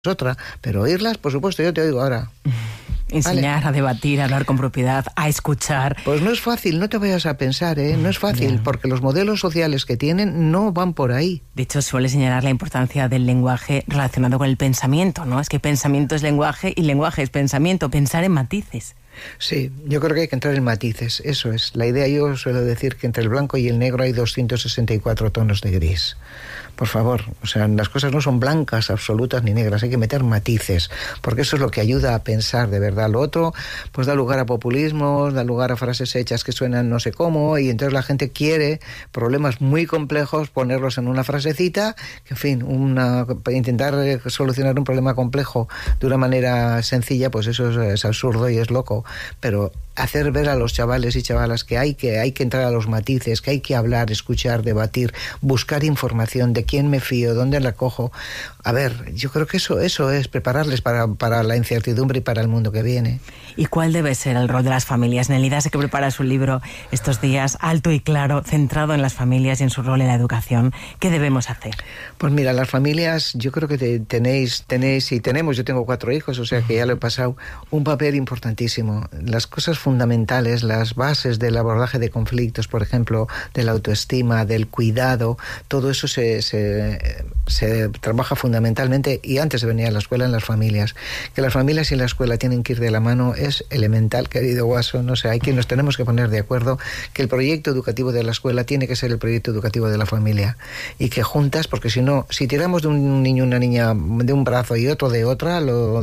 otra, pero oírlas, por supuesto, yo te oigo ahora. Enseñar, a debatir, a hablar con propiedad, a escuchar. Pues no es fácil, no te vayas a pensar, no es fácil, porque los modelos sociales que tienen no van por ahí. De hecho, suele señalar la importancia del lenguaje relacionado con el pensamiento, ¿no? Es que pensamiento es lenguaje y lenguaje es pensamiento, pensar en matices. Sí, yo creo que hay que entrar en matices, eso es. La idea, yo suelo decir que entre el blanco y el negro hay 264 tonos de gris. Por favor, o sea, las cosas no son blancas, absolutas ni negras, hay que meter matices, porque eso es lo que ayuda a pensar de verdad. Lo otro, pues da lugar a populismos, da lugar a frases hechas que suenan no sé cómo, y entonces la gente quiere problemas muy complejos ponerlos en una frasecita, que en fin, intentar solucionar un problema complejo de una manera sencilla, pues eso es absurdo y es loco, pero hacer ver a los chavales y chavalas que hay que entrar a los matices, que hay que hablar, escuchar, debatir, buscar información, de quién me fío, dónde la cojo. A ver, yo creo que eso es prepararles para la incertidumbre y para el mundo que viene. ¿Y cuál debe ser el rol de las familias? Nélida, sé que preparas un libro estos días alto y claro, centrado en las familias y en su rol en la educación. ¿Qué debemos hacer? Pues mira, las familias, yo creo que tenéis y tenemos, yo tengo 4 hijos, o sea que ya lo he pasado, un papel importantísimo. Las cosas fundamentales, las bases del abordaje de conflictos, por ejemplo, de la autoestima, del cuidado, todo eso se trabaja fundamentalmente, y antes de venir a la escuela, en las familias. Que las familias y la escuela tienen que ir de la mano es elemental, querido Guaso. No sé, hay que nos tenemos que poner de acuerdo que el proyecto educativo de la escuela tiene que ser el proyecto educativo de la familia, y que juntas, porque si no, si tiramos de un niño, una niña de un brazo y otro de otra,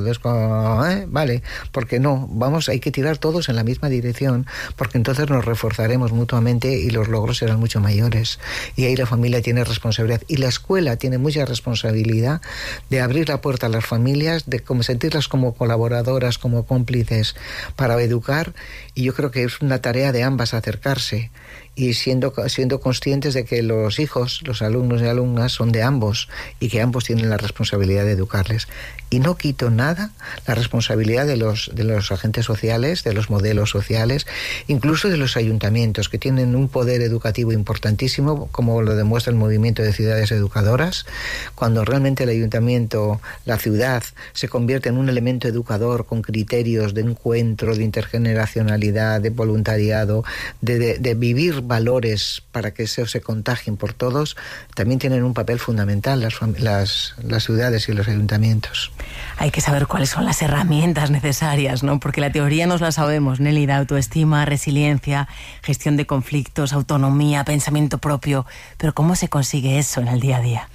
vale, porque no, hay que tirar todos en la misma dirección, porque entonces nos reforzaremos mutuamente y los logros serán mucho mayores. Y ahí la familia tiene responsabilidad, y la escuela tiene mucha responsabilidad de abrir la puerta a las familias, de sentirlas como colaboradoras, como cómplices para educar, y yo creo que es una tarea de ambas acercarse, y siendo conscientes de que los hijos, los alumnos y alumnas son de ambos, y que ambos tienen la responsabilidad de educarles. Y no quito nada la responsabilidad de los agentes sociales, de los modelos sociales, incluso de los ayuntamientos, que tienen un poder educativo importantísimo, como lo demuestra el movimiento de ciudades educadoras. Cuando realmente el ayuntamiento, la ciudad, se convierte en un elemento educador con criterios de encuentro, de intergeneracionalidad, de voluntariado, de vivir valores para que eso se contagien por todos, también tienen un papel fundamental las ciudades y los ayuntamientos. Hay que saber cuáles son las herramientas necesarias, ¿no? Porque la teoría nos la sabemos, Nélida: autoestima, resiliencia, gestión de conflictos, autonomía, pensamiento propio. Pero ¿cómo se consigue eso en el día a día?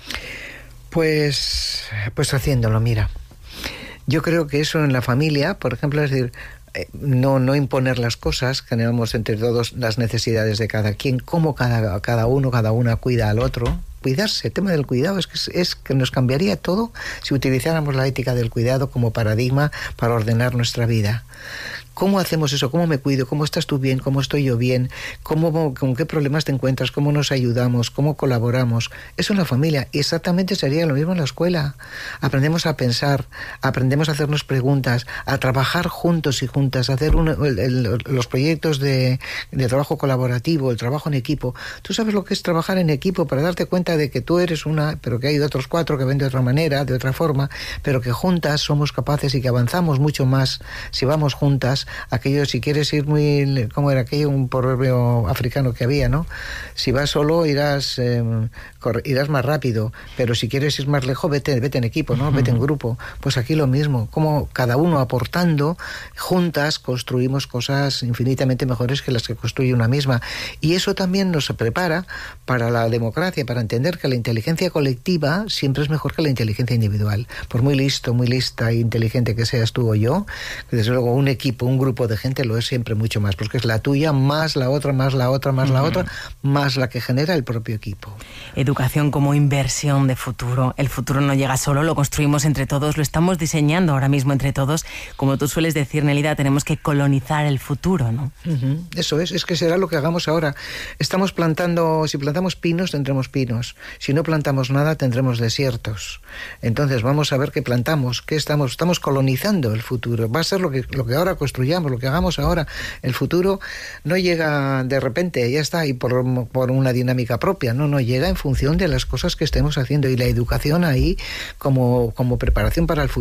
Pues haciéndolo, mira. Yo creo que eso en la familia, por ejemplo, es decir, no imponer las cosas, generamos entre todos las necesidades de cada quien, cómo cada una cuida al otro. Cuidarse, el tema del cuidado es que nos cambiaría todo si utilizáramos la ética del cuidado como paradigma para ordenar nuestra vida. ¿Cómo hacemos eso? ¿Cómo me cuido? ¿Cómo estás tú bien? ¿Cómo estoy yo bien? ¿Con qué problemas te encuentras? ¿Cómo nos ayudamos? ¿Cómo colaboramos? Eso en la familia. Y exactamente sería lo mismo en la escuela. Aprendemos a pensar, aprendemos a hacernos preguntas, a trabajar juntos y juntas, a hacer los proyectos de trabajo colaborativo, el trabajo en equipo. Tú sabes lo que es trabajar en equipo para darte cuenta de que tú eres una, pero que hay otros 4 que ven de otra manera, de otra forma, pero que juntas somos capaces y que avanzamos mucho más si vamos juntas. Aquello, si quieres ir muy, ¿cómo era aquello? Un proverbio africano que había, ¿no? Si vas solo irás más rápido, pero si quieres ir más lejos, vete en equipo, ¿no? Vete en grupo. Pues aquí lo mismo, como cada uno aportando, juntas construimos cosas infinitamente mejores que las que construye una misma. Y eso también nos prepara para la democracia, para entender que la inteligencia colectiva siempre es mejor que la inteligencia individual. Por muy listo, muy lista e inteligente que seas tú o yo, desde luego un equipo, un grupo de gente lo es siempre mucho más, porque es la tuya más la otra, más la otra, más la otra, más la que genera el propio equipo. Educación como inversión de futuro. El futuro no llega solo, lo construimos entre todos, lo estamos diseñando ahora mismo entre todos. Como tú sueles decir, Nélida, tenemos que colonizar el futuro, ¿no? Eso es que será lo que hagamos ahora. Estamos plantando, si plantamos pinos, tendremos pinos. Si no plantamos nada, tendremos desiertos. Entonces vamos a ver qué plantamos, qué estamos colonizando el futuro. Va a ser lo que ahora construimos. construyamos, lo que hagamos ahora, el futuro no llega de repente, ya está, y por una dinámica propia, no, llega en función de las cosas que estemos haciendo, y la educación ahí como preparación para el futuro